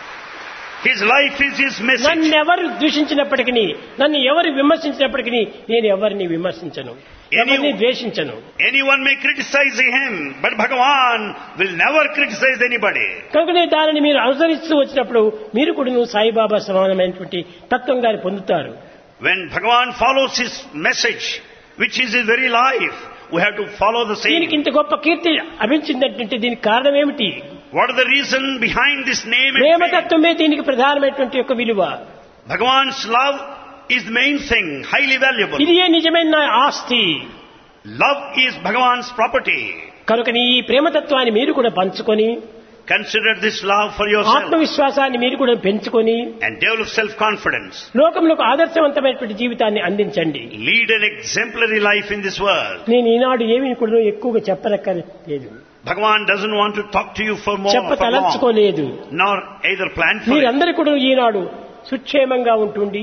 Speaker 1: His life is his message.
Speaker 2: నన్ను ఎవరు దూషించినప్పటికీ, నన్ను ఎవరు విమర్శించినప్పటికీ నేను ఎవరిని విమర్శించను, ఎవరిని ద్వేషించను.
Speaker 1: Anyone may criticize him, but Bhagavan will never criticize anybody.
Speaker 2: కనుకనే దానిని మీరు అనుసరిస్తూ వచ్చినప్పుడు మీరు కూడా సాయిబాబా సమానమైనటువంటి తత్వం గారి పొందుతారు.
Speaker 1: When Bhagavan follows his message, which is his very life, we have to follow the
Speaker 2: దీనికి
Speaker 1: same.
Speaker 2: ఇంత గొప్ప కీర్తి అభించిందంటే దీనికి కారణం ఏమిటి?
Speaker 1: What is the reason behind this name and fame?
Speaker 2: ప్రేమతత్వమే దీనికి ప్రధానమైనటువంటి యొక్క విలువ.
Speaker 1: Bhagavan's love is the main thing, highly valuable.
Speaker 2: ఇది ఏ నిజమైన ఆస్తి.
Speaker 1: Love is Bhagavan's property.
Speaker 2: కనుక ఈ ప్రేమతత్వాన్ని మీరు కూడా పంచుకొని,
Speaker 1: Consider this love for yourself
Speaker 2: ఆత్మవిశ్వాసాన్ని మీరు కూడా పెంచుకొని
Speaker 1: and develop self-confidence.
Speaker 2: లోకంలో ఆదర్శవంతమైనటువంటి జీవితాన్ని అందించండి.
Speaker 1: Lead an exemplary life in this world.
Speaker 2: నేను ఈనాడు ఏమీ కూడా ఎక్కువగా చెప్పనక్కర్లేదు,
Speaker 1: Bhagavan doesn't want to talk to you for more,
Speaker 2: చెప్ప
Speaker 1: for long,
Speaker 2: తలంచుకోలేదు.
Speaker 1: nor either plan for it.
Speaker 2: మీరందరూ కూడా ఈనాడు సుక్షేమంగా ఉంటుండి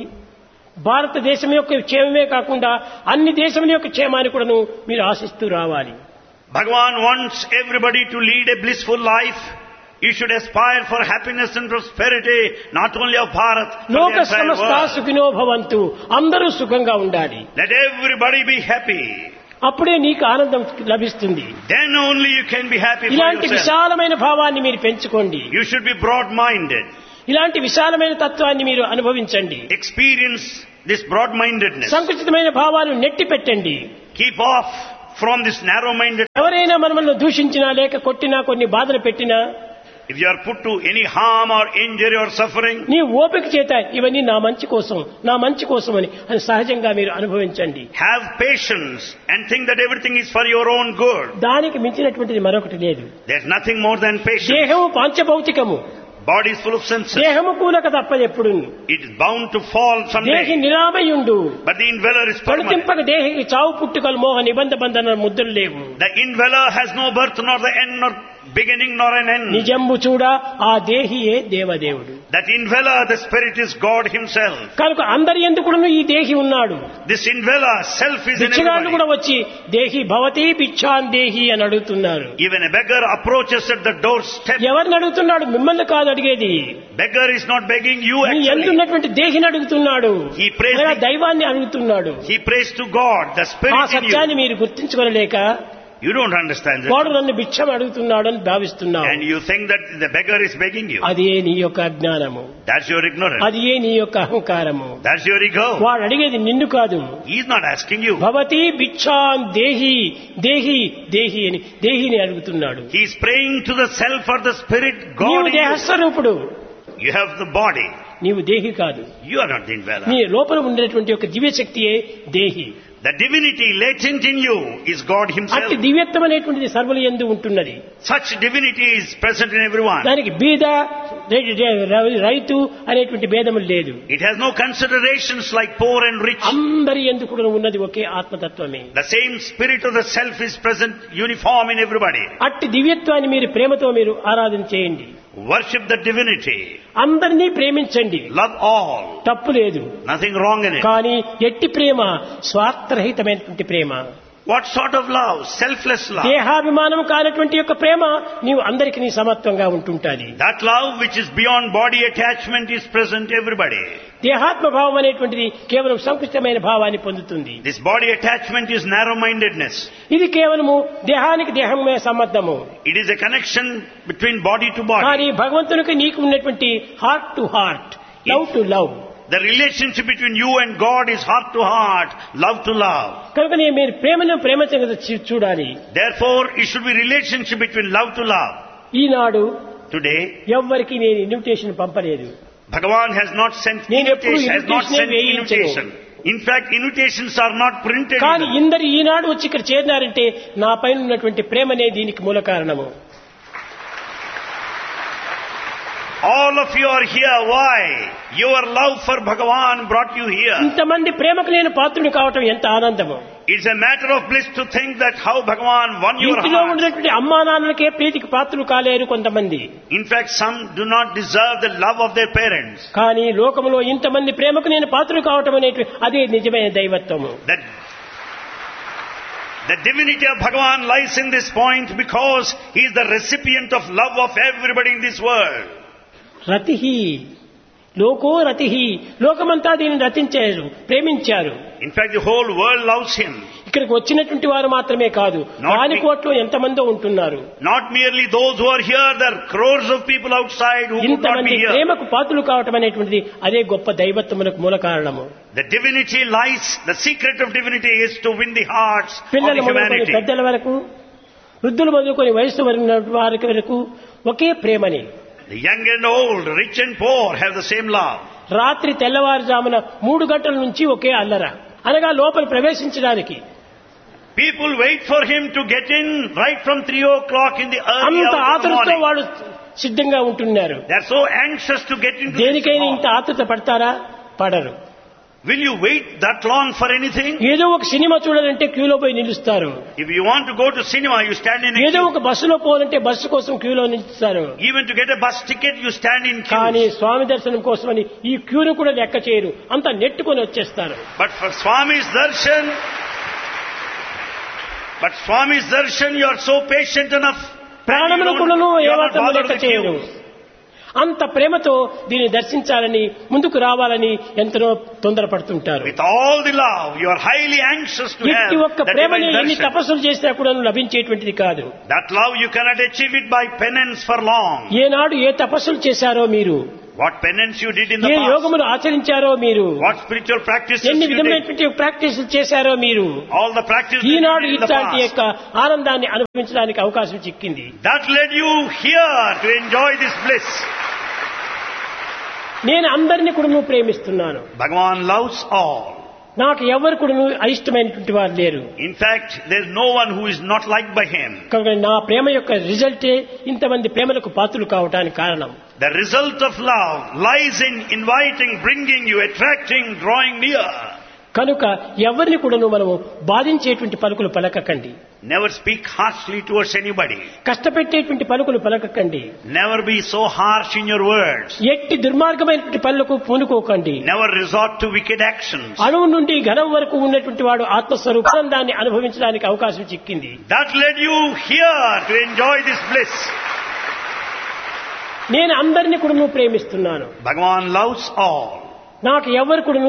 Speaker 2: భారతదేశం యొక్క క్షేమమే కాకుండా అన్ని దేశముల యొక్క క్షేమాన్ని కూడాను మీరు ఆశిస్తూ రావాలి.
Speaker 1: Bhagavan wants everybody to lead a blissful life. You should aspire for happiness and prosperity, not only of Bharat, but
Speaker 2: లోక
Speaker 1: the entire
Speaker 2: సమస్త
Speaker 1: world.
Speaker 2: సుఖినో భవంతు, అందరూ సుఖంగా ఉండాలి.
Speaker 1: Let everybody be happy.
Speaker 2: అప్పుడే నీకు ఆనందం లభిస్తుంది.
Speaker 1: Then only you can be happy for
Speaker 2: ఇలాంటి
Speaker 1: yourself.
Speaker 2: విశాలమైన భావాన్ని మీరు పెంచుకోండి.
Speaker 1: You should be broad-minded.
Speaker 2: ఇలాంటి విశాలమైన తత్వాన్ని మీరు అనుభవించండి.
Speaker 1: Experience this broad-mindedness.
Speaker 2: సంకుచితమైన భావాలు నెట్టి పెట్టండి.
Speaker 1: Keep off from this narrow-minded.
Speaker 2: ఎవరైనా మనల్ని దూషించినా లేక కొట్టినా కొన్ని బాధలు పెట్టినా
Speaker 1: If you are put to any harm or injury or suffering,
Speaker 2: నీ ఓపిక చేత ఇవన్నీ నా మంచి కోసం, నా మంచి కోసం అని అని సహజంగా మీరు అనుభవించండి.
Speaker 1: have patience and think that everything is for your own good.
Speaker 2: దానికి మించినటువంటిది మరొకటి లేదు.
Speaker 1: There's nothing more than patience.
Speaker 2: దేహము పాంచభౌతికము,
Speaker 1: Body is full of senses.
Speaker 2: దేహము కూలక తప్ప ఎప్పుడు.
Speaker 1: It is bound to fall
Speaker 2: దేహి
Speaker 1: someday.
Speaker 2: నిరామయుండు,
Speaker 1: But the indweller is permanent.
Speaker 2: పడుతింపక దేహికి చావు పుట్టుకలు మోహ నిబంధ బంధన ముద్రలు లేవు.
Speaker 1: The indweller has no birth nor the end nor beginning nor an end.
Speaker 2: నిజంబు చూడ ఆ దేహియే దేవదేవుడు.
Speaker 1: That indweller, the spirit, is God himself.
Speaker 2: కనుక అందరి ఎందుకును ఈ దేహి ఉన్నాడు.
Speaker 1: This indweller, self, is in
Speaker 2: భిక్షగాళ్ళు కూడా
Speaker 1: everybody.
Speaker 2: వచ్చి దేహి భవతి భిక్షాన్ దేహి అని అడుగుతున్నారు.
Speaker 1: Even a beggar approaches at the doorstep.
Speaker 2: ఎవరిని అడుగుతున్నాడు? మిమ్మల్ని కాదు అడిగేది.
Speaker 1: Beggar is not begging you
Speaker 2: నీ
Speaker 1: actually.
Speaker 2: ఎందున్నటువంటి దేహిని అడుగుతున్నాడు.
Speaker 1: He prays,
Speaker 2: అనగా దైవాన్ని అడుగుతున్నాడు.
Speaker 1: he prays to God, the
Speaker 2: ఆ
Speaker 1: spirit in
Speaker 2: సత్యాన్ని
Speaker 1: you.
Speaker 2: మీరు గుర్తించుకోలేక
Speaker 1: You don't understand
Speaker 2: వాడు
Speaker 1: that.
Speaker 2: నన్ను భిక్షం అడుగుతున్నాడు అని భావిస్తున్నావు.
Speaker 1: And you think that the beggar is begging you.
Speaker 2: అదే నీ యొక్క అజ్ఞానము,
Speaker 1: That's your ignorance.
Speaker 2: అది ఏ నీ యొక్క అహంకారము.
Speaker 1: That's your ego.
Speaker 2: వాడు అడిగేది నిన్ను కాదు.
Speaker 1: He's not asking you.
Speaker 2: భవతి భిక్షాన్ దేహి దేహి దేహి అని దేహిని అడుగుతున్నాడు.
Speaker 1: He's praying to the self or the spirit, God
Speaker 2: నీవు
Speaker 1: in you.
Speaker 2: దేహస్వరూపుడు,
Speaker 1: You have the body.
Speaker 2: నీవు దేహి కాదు.
Speaker 1: You are not the indweller.
Speaker 2: నీ లోపల ఉండేటువంటి యొక్క దివ్యశక్తియే దేహి.
Speaker 1: The divinity latent in you is God himself.
Speaker 2: అట్టి దివ్యత్వం అనేటువంటిది సర్వుల యందు ఉంటున్నది.
Speaker 1: Such divinity is present in everyone.
Speaker 2: దానికి బీద రైతు అనేటువంటి భేదములు లేదు.
Speaker 1: It has no considerations like poor and rich.
Speaker 2: అందరి యందు కూడా ఉన్నది ఒకే ఆత్మతత్వమే.
Speaker 1: The same spirit of the self is present uniform in everybody.
Speaker 2: అట్టి దివ్యత్వాన్ని మీరు ప్రేమతో మీరు ఆరాధన చేయండి.
Speaker 1: Worship the divinity.
Speaker 2: అందరినీ ప్రేమించండి,
Speaker 1: Love all.
Speaker 2: తప్పు లేదు.
Speaker 1: Nothing wrong in it.
Speaker 2: కానీ ఎట్టి ప్రేమ స్వార్థరహితమైనటువంటి ప్రేమ.
Speaker 1: What sort of love? Selfless love.
Speaker 2: దేహాభిమానం కానటువంటి యొక్క ప్రేమ నీవు అందరికి నీ సమత్వంగా ఉంటుంటాది.
Speaker 1: That love which is beyond body attachment is present everybody.
Speaker 2: దేహాత్మ భావం అనేటువంటిది కేవలం సంకుచితమైన భావాన్ని పొందుతుంది.
Speaker 1: This body attachment is narrow-mindedness.
Speaker 2: ఇది కేవలము దేహానికి దేహమే సంబంధము.
Speaker 1: It is a connection between body to body.
Speaker 2: కానీ భగవంతునికి నీకు ఉన్నటువంటి heart to heart, love to love.
Speaker 1: The relationship between you and God is heart to heart, love to love.
Speaker 2: కనుక మీరు ప్రేమను ప్రేమతో చూడాలి.
Speaker 1: Therefore, it should be relationship between love to love.
Speaker 2: Eenadu
Speaker 1: Today,
Speaker 2: ఎవ్వరికి నేను ఇన్విటేషన్ పంపలేదు.
Speaker 1: Bhagavan has not sent
Speaker 2: నేను ఎప్పుడు
Speaker 1: invitation, has not
Speaker 2: invitation
Speaker 1: sent
Speaker 2: వేయించను.
Speaker 1: invitation. In fact, invitations are not printed.
Speaker 2: కానీ
Speaker 1: even.
Speaker 2: ఇందరు ఈనాడు వచ్చి ఇక్కడ చేరినారంటే నా పైన ఉన్నటువంటి ప్రేమనే దీనికి మూల కారణము.
Speaker 1: All of you are here. Why? Your love for Bhagavan brought you here.
Speaker 2: ఇంతమంది ప్రేమకు నేను పాత్రుడు కావటం ఎంత ఆనందము.
Speaker 1: It's a matter of bliss to think that how Bhagavan won your
Speaker 2: ఇంటిలో
Speaker 1: heart.
Speaker 2: ఉన్నటువంటి అమ్మా నాన్నలకే ప్రీతికి పాత్రలు కాలేరు కొంతమంది.
Speaker 1: In fact, some do not deserve the love of their parents.
Speaker 2: కానీ లోకములో ఇంతమంది ప్రేమకు నేను పాత్రలు కావటం అనేటువంటి అదే నిజమైన దైవత్వము.
Speaker 1: That the divinity of Bhagavan lies in this point because he is the recipient of love of everybody in this world.
Speaker 2: రతిహి loco రతిహి లోకమంతా దీనిని రతించారు, ప్రేమించారు.
Speaker 1: In fact, the whole world loves him.
Speaker 2: ఇక్కడికి వచ్చినటువంటి వారు మాత్రమే కాదు, వాని కోట్లో ఎంతమందో ఉంటున్నారు.
Speaker 1: Not merely those who are here, there are crores of people outside who could not
Speaker 2: ఇంతమంది
Speaker 1: be here.
Speaker 2: ప్రేమకు పాత్రలు కావటం అనేటువంటిది అదే గొప్ప దైవత్వములకు మూల కారణము.
Speaker 1: The divinity lies, the secret of divinity is to win the hearts of
Speaker 2: పిల్లల
Speaker 1: the
Speaker 2: మొదలుకొని
Speaker 1: humanity.
Speaker 2: పెద్దల వరకు, వృద్ధులు మొదలుకొని వయసు వారి వరకు ఒకే ప్రేమని.
Speaker 1: The young and old, rich and poor have the same love.
Speaker 2: రాత్రి తెల్లవారుజామున మూడు గంటల నుంచి ఒకే అల్లర, అనగా లోపల ప్రవేశించడానికి.
Speaker 1: People wait for him to get in right from three o'clock in the early
Speaker 2: అంత
Speaker 1: hours of the
Speaker 2: ఆతృతతో
Speaker 1: morning.
Speaker 2: వాళ్ళు సిద్ధంగా ఉంటున్నారు.
Speaker 1: They are so anxious to get into this
Speaker 2: దేనికైనా ఇంత
Speaker 1: hall.
Speaker 2: ఆతృత పడతారా? పడరు.
Speaker 1: Will you wait that long for anything?
Speaker 2: ఏదో ఒక సినిమా చూడాలంటే క్యూలో పోయి నిలుస్తారు.
Speaker 1: If you want to go to cinema, you stand in a
Speaker 2: ఏదో
Speaker 1: queue.
Speaker 2: ఒక బస్సులో పోవాలంటే బస్సు కోసం క్యూలో నిలుస్తారు.
Speaker 1: Even to get a bus ticket, you stand in
Speaker 2: కానీ
Speaker 1: queue.
Speaker 2: స్వామి దర్శనం కోసమని ఈ క్యూను కూడా లెక్క చేయరు, అంత నెట్టుకొని వచ్చేస్తారు.
Speaker 1: But for Swami's darshan, but Swami's darshan, you are so patient enough. that you
Speaker 2: ప్రాణమును
Speaker 1: don't-
Speaker 2: కూడాను
Speaker 1: you are not
Speaker 2: ఏమాత్రం
Speaker 1: bothered
Speaker 2: లెక్క
Speaker 1: with
Speaker 2: చేయరు.
Speaker 1: queues.
Speaker 2: అంత ప్రేమతో దీన్ని దర్శించాలని, ముందుకు రావాలని ఎంతనో తొందరపడుతుంటారు.
Speaker 1: With all the love, you are highly anxious to have
Speaker 2: ఎట్టి ఒక్క
Speaker 1: that
Speaker 2: ప్రేమని
Speaker 1: divine
Speaker 2: ఎన్ని
Speaker 1: darshan.
Speaker 2: తపస్సులు చేసినా కూడా లభించేటువంటిది కాదు.
Speaker 1: That love you cannot achieve it by penance for long.
Speaker 2: ఏనాడు ఏ తపస్సులు చేశారో మీరు,
Speaker 1: What penance you did in the
Speaker 2: A
Speaker 1: past,
Speaker 2: యోగములు ఆచరించారో మీరు,
Speaker 1: what spiritual practices
Speaker 2: ఎన్ని
Speaker 1: you did,
Speaker 2: విధమైనటువంటి ప్రాక్టీసులు చేశారో మీరు,
Speaker 1: all the practices you
Speaker 2: Eenadu
Speaker 1: did in the
Speaker 2: ఇట్లాంటి
Speaker 1: past.
Speaker 2: యొక్క ఆనందాన్ని అనుభవించడానికి అవకాశం చిక్కింది.
Speaker 1: That led you here to enjoy this bliss.
Speaker 2: నేను అందరినీ కూడా ప్రేమిస్తున్నాను.
Speaker 1: Bhagavan loves all.
Speaker 2: నాకు ఎవరు కూడా అయిష్టమైనటువంటి వారు లేరు.
Speaker 1: In fact, there is no one who is not liked by him.
Speaker 2: కనుక నా ప్రేమ యొక్క రిజల్టే ఇంతమంది ప్రేమలకు పాత్రలు కావటానికి కారణం.
Speaker 1: The result of love lies in inviting, bringing you, attracting, drawing near.
Speaker 2: కనుక ఎవరిని కూడా మనము బాధించేటువంటి పలుకులు పలకకండి.
Speaker 1: Never speak harshly towards anybody.
Speaker 2: కష్టపెట్టేటువంటి పలుకులు పలకకండి.
Speaker 1: Never be so harsh in your words.
Speaker 2: ఎట్టి దుర్మార్గమైనటువంటి పనులకు పూనుకోకండి.
Speaker 1: Never resort to wicked actions.
Speaker 2: అణువు నుండి ఘనం వరకు ఉన్నటువంటి వాడు ఆత్మస్వరూపానందాన్ని అనుభవించడానికి అవకాశం చిక్కింది.
Speaker 1: That led you here to enjoy this bliss.
Speaker 2: నేను అందరినీ కూడా ప్రేమిస్తున్నాను.
Speaker 1: Bhagavan loves all.
Speaker 2: నాకు ఎవరు కూడా